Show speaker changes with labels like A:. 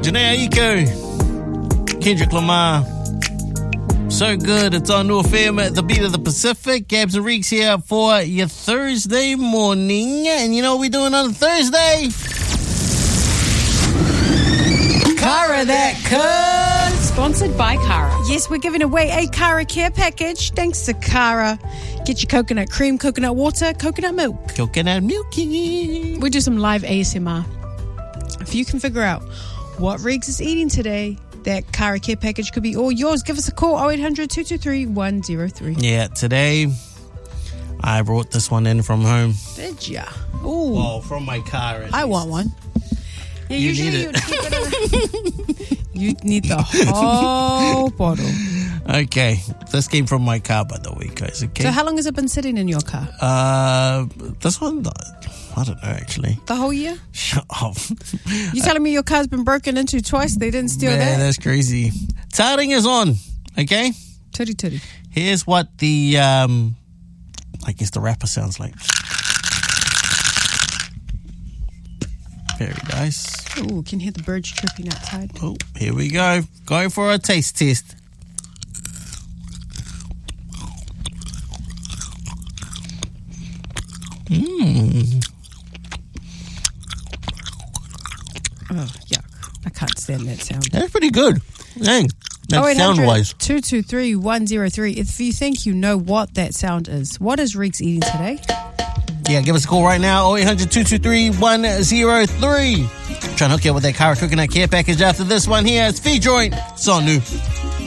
A: Janae Aiko, Kendrick Lamar. So good. It's on New FM at the Beat of the Pacific. Gabs and Reeks here for your Thursday morning. And you know what we're doing on a Thursday?
B: Cara That Could.
C: Sponsored by Cara.
B: Yes, we're giving away a Cara care package. Thanks to Cara. Get your coconut cream, coconut water, coconut milk.
A: Coconut milky.
B: We do some live ASMR. If you can figure out what Riggs is eating today, that Cara care package could be all yours. Give us a call, 0800 223 103.
A: Yeah, today I brought this one in from home.
B: Did ya? Ooh.
A: Well, from my car.
B: I want one. Yeah,
A: You
B: usually
A: need
B: you'd keep it you'd need the whole bottle.
A: Okay, this came from my car, by the way, guys. Okay.
B: So how long has it been sitting in your car?
A: This one, I don't know, actually.
B: The whole year?
A: Shut up.
B: You telling me your car's been broken into twice? They didn't steal
A: Man,
B: that?
A: that's crazy. Tarting is on, okay?
B: Tootie.
A: Here's what the, I guess the rapper sounds like. Very nice.
B: Ooh, can hear the birds chirping outside.
A: Oh, here we go. Going for a taste test.
B: Oh, yuck. I can't stand that sound.
A: That's pretty good. Dang. That's sound-wise.
B: 223 103. If you think you know what that sound is, what is Riggs eating today?
A: Yeah, give us a call right now, 0800-223-103. Trying to hook you up with that Cara Coconut Care Package after this one here. It's Feed Joint. It's on New.